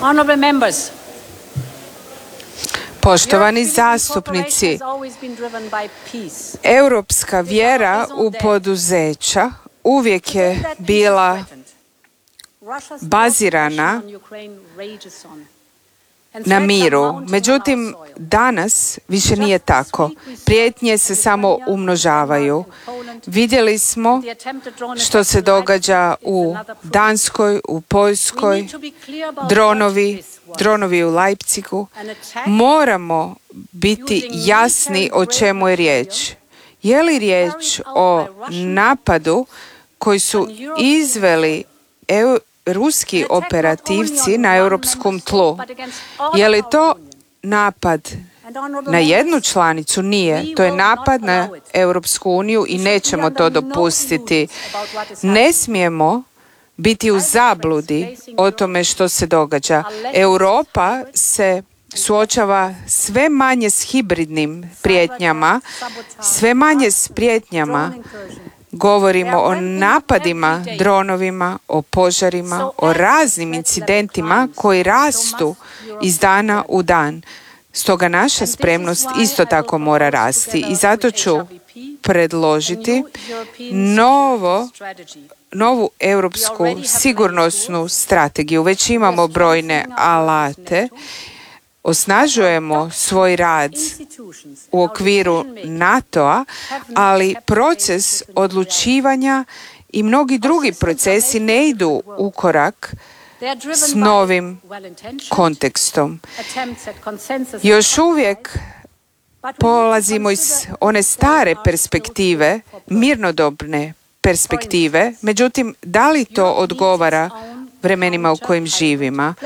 Poštovani zastupnici, europska vjera u poduzeća uvijek je bila bazirana na miru. Međutim, danas više nije tako. Prijetnje se samo umnožavaju. Vidjeli smo što se događa u Danskoj, u Poljskoj, dronovi u Leipzigu. Moramo biti jasni o čemu je riječ. Je li riječ o napadu koji su izveli ruski operativci na europskom tlu? Je li to napad na jednu članicu? Nije. To je napad na Europsku uniju i nećemo to dopustiti. Ne smijemo biti u zabludi o tome što se događa. Europa se suočava sve manje s hibridnim prijetnjama, sve manje s prijetnjama. Govorimo o napadima, dronovima, o požarima, o raznim incidentima koji rastu iz dana u dan. Stoga naša spremnost isto tako mora rasti i zato ću predložiti novu europsku sigurnosnu strategiju. Već imamo brojne alate. Osnažujemo svoj rad u okviru NATO-a, ali proces odlučivanja i mnogi drugi procesi ne idu u korak s novim kontekstom. Još uvijek polazimo iz one stare perspektive, mirnodobne perspektive, međutim, da li to odgovara vremenima u kojim živimo?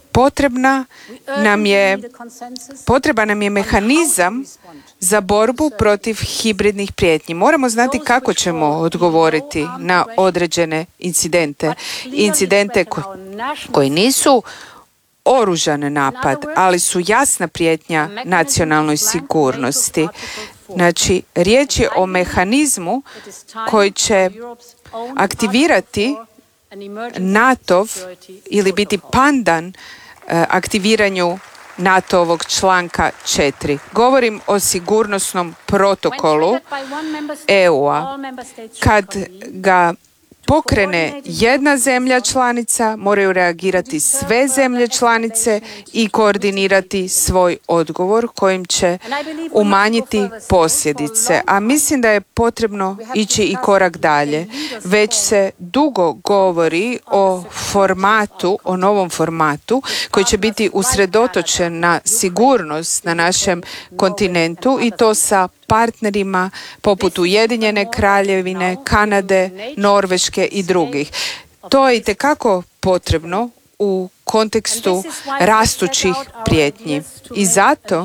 Potreban nam je mehanizam za borbu protiv hibridnih prijetnji. Moramo znati kako ćemo odgovoriti na određene incidente koji nisu oružan napad, ali su jasna prijetnja nacionalnoj sigurnosti. Znači, riječ je o mehanizmu koji će aktivirati NATO-v ili biti pandan aktiviranju NATO-ovog članka 4. Govorim o sigurnosnom protokolu EU-a. Kad ga pokrene jedna zemlja članica, moraju reagirati sve zemlje članice i koordinirati svoj odgovor kojim će umanjiti posljedice. A mislim da je potrebno ići i korak dalje. Već se dugo govori o novom formatu koji će biti usredotočen na sigurnost na našem kontinentu i to sa partnerima poput Ujedinjene Kraljevine, Kanade, Norveške i drugih. To je itekako potrebno u kontekstu rastućih prijetnji. I zato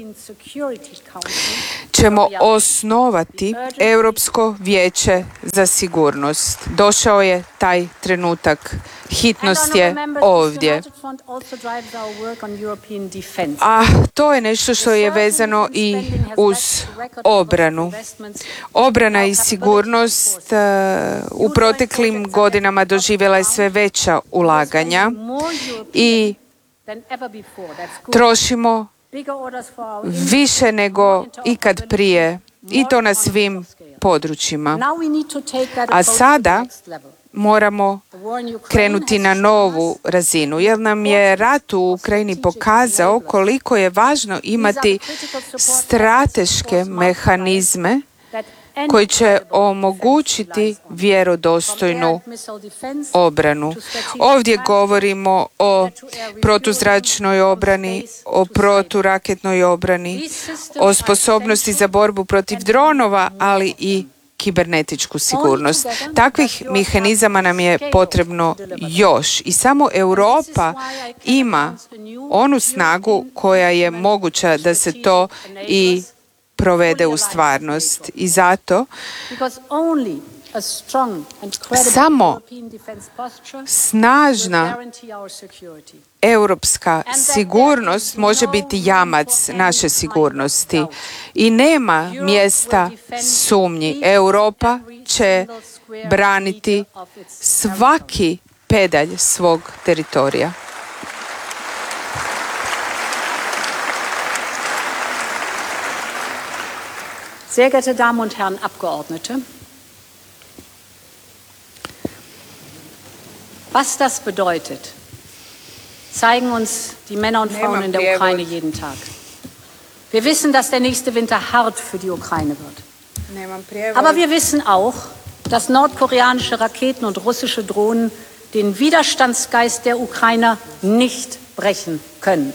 ćemo osnovati Europsko vijeće za sigurnost. Došao je taj trenutak. Hitnost je ovdje. A to je nešto što je vezano i uz obranu. Obrana i sigurnost u proteklim godinama doživjela je sve veća ulaganja i trošimo više nego ikad prije i to na svim područjima. A sada moramo krenuti na novu razinu, jer nam je rat u Ukrajini pokazao koliko je važno imati strateške mehanizme koji će omogućiti vjerodostojnu obranu. Ovdje govorimo o protuzračnoj obrani, o proturaketnoj obrani, o sposobnosti za borbu protiv dronova, ali i kibernetičku sigurnost. Takvih mehanizama nam je potrebno još i samo Europa ima onu snagu koja je moguća da se to i provede u stvarnost. I zato samo snažna europska sigurnost može biti jamac naše sigurnosti i nema mjesta sumnji. Europa će braniti svaki pedalj svog teritorija. Sehr geehrte Damen und Herren Abgeordnete, was das bedeutet, zeigen uns die Männer und Frauen in der Ukraine jeden Tag. Wir wissen, dass der nächste Winter hart für die Ukraine wird. Aber wir wissen auch, dass nordkoreanische Raketen und russische Drohnen den Widerstandsgeist der Ukrainer nicht brechen können.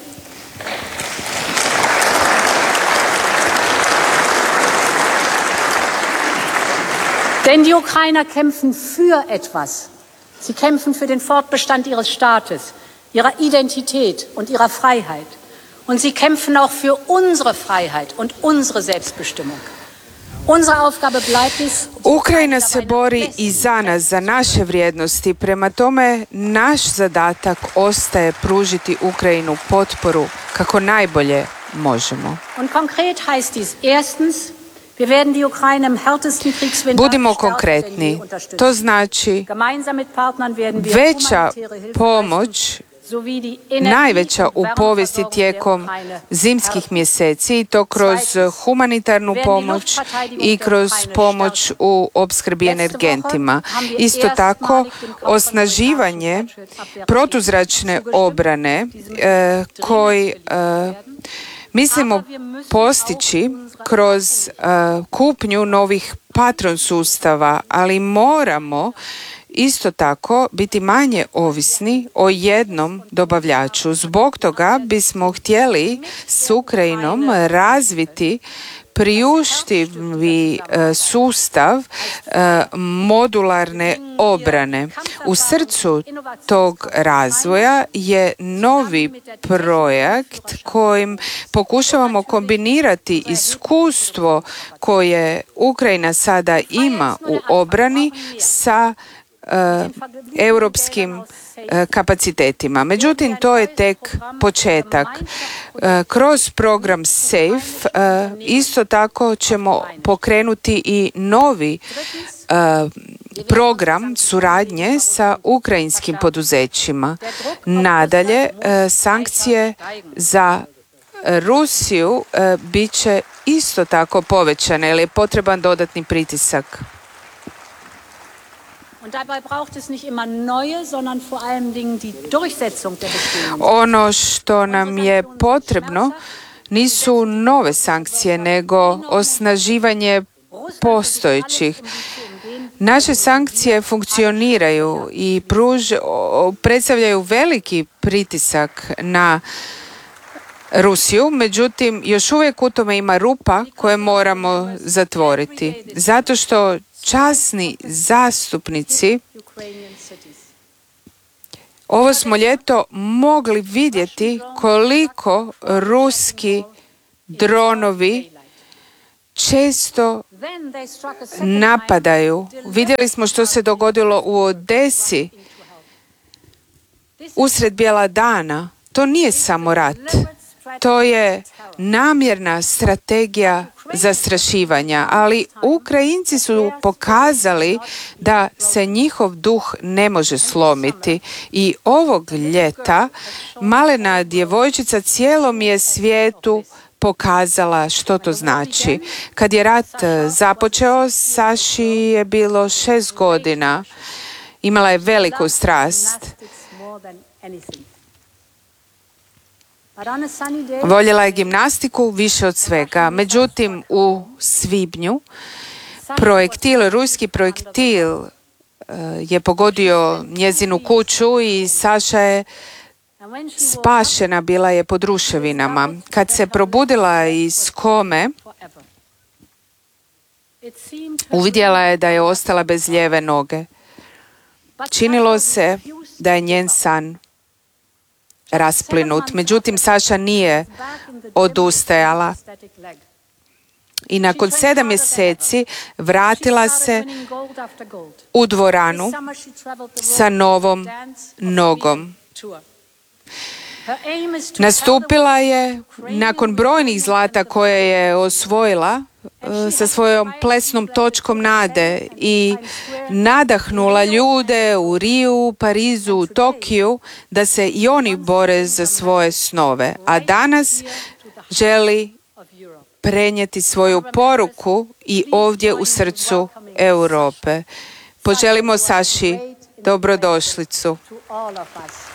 Denn die Ukrainer kämpfen für etwas. Sie kämpfen für den Fortbestand ihres Staates, ihrer Identität und ihrer Freiheit. Und sie kämpfen auch für unsere Freiheit und unsere Selbstbestimmung. Unsere Aufgabe bleibt es. Ukrajina se bori i za nas, za naše vrijednosti. Prema tome, naš zadatak ostaje pružiti Ukrajinu potporu kako najbolje možemo. Und konkret heißt dies erstens, wir werden die Ukraine im härtesten Kriegswinter Budimo konkretni. To znači veća pomoć, najveća u povijesti tijekom zimskih mjeseci, i to kroz humanitarnu pomoć i kroz pomoć u opskrbi energentima. Isto tako, osnaživanje protuzračne obrane koji mislimo postići kroz kupnju novih Patron sustava, ali moramo isto tako biti manje ovisni o jednom dobavljaču. Zbog toga bismo htjeli s Ukrajinom razviti priuštivi sustav modularne obrane. U srcu tog razvoja je novi projekt kojim pokušavamo kombinirati iskustvo koje Ukrajina sada ima u obrani sa europskim kapacitetima. Međutim, to je tek početak. Kroz program SAFE isto tako ćemo pokrenuti i novi program suradnje sa ukrajinskim poduzećima. Nadalje, sankcije za Rusiju bit će isto tako povećane, jer je potreban dodatni pritisak. Ono što nam je potrebno nisu nove sankcije, nego osnaživanje postojećih. Naše sankcije funkcioniraju i predstavljaju veliki pritisak na Rusiju, međutim još uvijek u tome ima rupa koje moramo zatvoriti. Zato što časni zastupnici ovo smo ljeto mogli vidjeti koliko ruski dronovi često napadaju. Vidjeli smo što se dogodilo u Odesi usred bijela dana. To nije samo rat. To je namjerna strategija zastrašivanja, ali Ukrajinci su pokazali da se njihov duh ne može slomiti i ovog ljeta malena djevojčica cijelom je svijetu pokazala što to znači. Kad je rat započeo, Saši je bilo 6 godina. Imala je veliku strast. Voljela je gimnastiku više od svega. Međutim, u svibnju ruski projektil je pogodio njezinu kuću i Saša je spašena, bila je pod ruševinama. Kad se probudila iz kome, uvidjela je da je ostala bez lijeve noge. Činilo se da je njen san rasplinut. Međutim, Saša nije odustajala. I nakon 7 mjeseci vratila se u dvoranu sa novom nogom. Nastupila je nakon brojnih zlata koje je osvojila sa svojom plesnom točkom nade i nadahnula ljude u Riju, Parizu, u Tokiju da se i oni bore za svoje snove. A danas želi prenijeti svoju poruku i ovdje u srcu Europe. Poželimo Saši dobrodošlicu. to all of us.